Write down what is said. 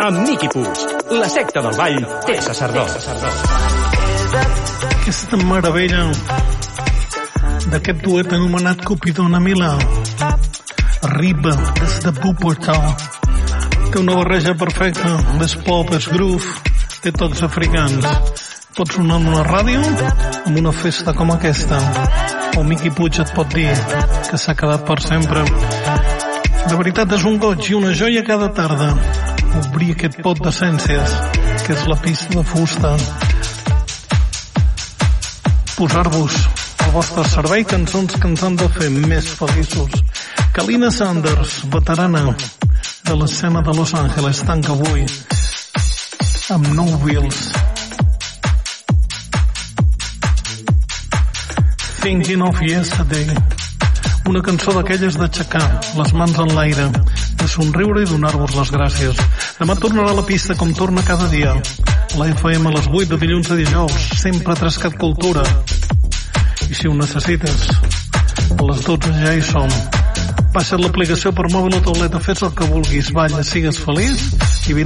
amb Miqui Puig. La secta del ball té sacerdot. Aquesta meravella d'aquest duet anomenat Cupidona Milà arriba des de Bogotà. Té una barreja perfecta, és pop, és groove, té tots africans. Pot sonar en una ràdio amb una festa com aquesta. O Miqui Puig et pot dir que s'ha quedat per sempre. De veritat és un goig i una joia cada tarda obrir aquest pot d'essències que és la pista de fusta. Posar-vos al vostre servei cançons que ens han de fer més feliços. Kalina Sanders, veterana de l'escena de Los Angeles, tanca avui amb No Wheels. Thinking of Yesterday, una cançó d'aquelles d'aixecar les mans en l'aire, de somriure i donar-vos les gràcies. Demà tornarà a la pista com torna cada dia. La FM a les 8 de dilluns a dijous, sempre a Trascat Cultura. I si ho necessites, a les 12 ja hi som. Baixa't l'aplicació per mòbil o tauleta, fes el que vulguis, balla, sigues feliç i